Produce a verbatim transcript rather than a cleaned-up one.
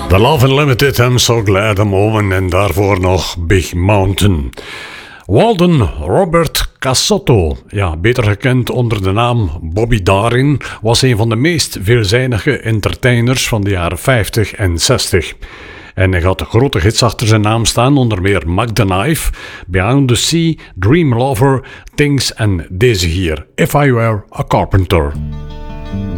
The Love Unlimited, I'm So Glad I'm Home en daarvoor nog Big Mountain. Walden Robert Cassotto, ja, beter gekend onder de naam Bobby Darin, was een van de meest veelzijdige entertainers van de jaren vijftig en zestig. En hij had grote hits achter zijn naam staan, onder meer Mac the Knife, Beyond the Sea, Dream Lover, Things en deze hier, If I Were a Carpenter.